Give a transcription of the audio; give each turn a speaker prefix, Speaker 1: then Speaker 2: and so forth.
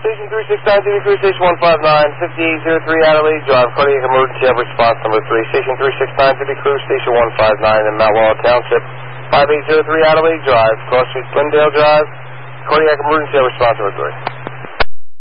Speaker 1: Station 369, Duty Crew, Station 159, 5803 Adelaide Drive, cardiac emergency, have response number 3. Station 369, Duty Crew, Station 159 in Mount Laurel Township, 5803 Adelaide Drive, Cross Street, Glendale Drive, cardiac emergency, have response number 3.